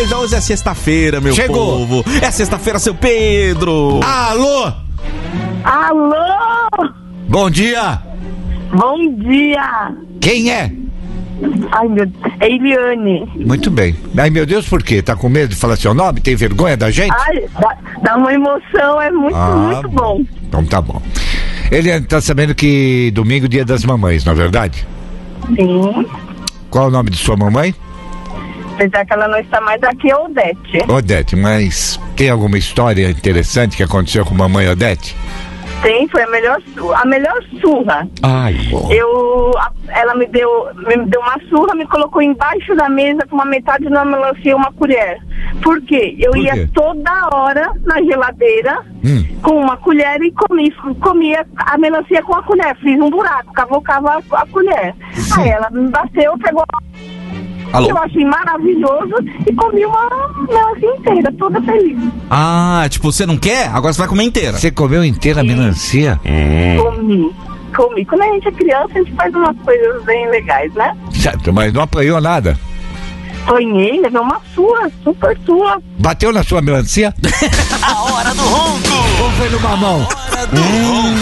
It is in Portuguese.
Hoje é sexta-feira, meu Chegou. povo. É sexta-feira, seu Pedro. Alô? Alô? Bom dia. Bom dia. Quem é? Ai, meu Deus. É Eliane. Muito bem. Ai, meu Deus, por quê? Tá com medo de falar seu nome? Tem vergonha da gente? Ai, dá uma emoção, é muito bom. Então tá bom. Ele tá sabendo que domingo é dia das mamães, não é verdade? Sim. Qual é o nome de sua mamãe? Apesar que ela não está mais aqui, é Odete. Odete, mas tem alguma história interessante que aconteceu com a mamãe Odete? Tem, foi a melhor surra. Ai. Ela me deu uma surra, me colocou embaixo da mesa com uma metade de uma melancia e uma colher. Por quê? Eu ia toda hora na geladeira com uma colher e comia a melancia com a colher. Fiz um buraco, cavocava a colher. Aí ela me bateu, pegou. Alô? Eu achei maravilhoso e comi uma melancia inteira, toda feliz. Ah, tipo, você não quer? Agora você vai comer inteira. Você comeu inteira a melancia? Comi. Quando a gente é criança, a gente faz umas coisas bem legais, né? Certo, mas não apanhou nada. Sonhei, levei uma surra, super surra. Bateu na sua melancia? A hora do ronco. Ou foi no mamão? Hora do ronco.